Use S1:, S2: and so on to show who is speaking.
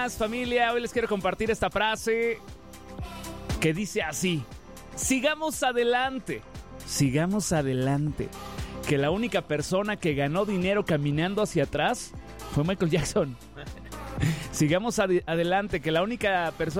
S1: buenas, familia. Hoy les quiero compartir esta frase que dice así: sigamos adelante, sigamos adelante. Que la única persona que ganó dinero caminando hacia atrás fue Michael Jackson. Sigamos adelante, que la única persona